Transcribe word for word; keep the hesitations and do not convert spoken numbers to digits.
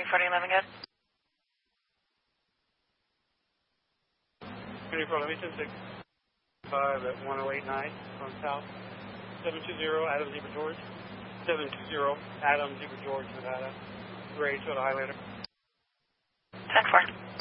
forty eleven, good. twenty-four Livingston, six five at one oh eight nine on South. seven two zero Adam Zebra George. seven two zero Adam Zebra George, Nevada. Ray, Soda Highlander. ten four.